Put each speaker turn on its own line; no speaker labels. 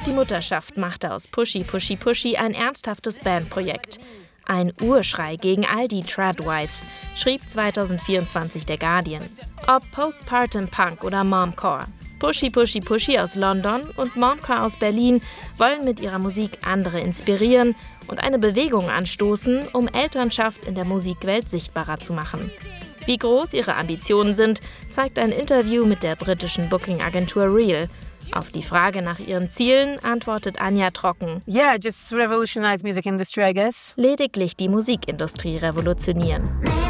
Die Mutterschaft machte aus Pushy Pushy Pushy ein ernsthaftes Bandprojekt. Ein Urschrei gegen all die Tradwives, schrieb 2024 der Guardian. Ob Postpartum Punk oder Momcore. Pushy Pushy Pushy aus London und Momcore aus Berlin wollen mit ihrer Musik andere inspirieren und eine Bewegung anstoßen, um Elternschaft in der Musikwelt sichtbarer zu machen. Wie groß ihre Ambitionen sind, zeigt ein Interview mit der britischen Booking-Agentur Real. Auf die Frage nach ihren Zielen antwortet Anja trocken:
Yeah, just revolutionize music industry, I guess.
Lediglich die Musikindustrie revolutionieren.